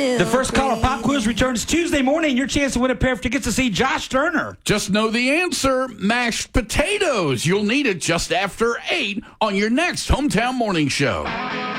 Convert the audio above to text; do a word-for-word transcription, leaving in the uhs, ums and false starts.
The first caller pop quiz returns Tuesday morning. Your chance to win a pair of tickets to see Josh Turner. Just know the answer, mashed potatoes. You'll need it just after eight on your next Hometown Morning Show.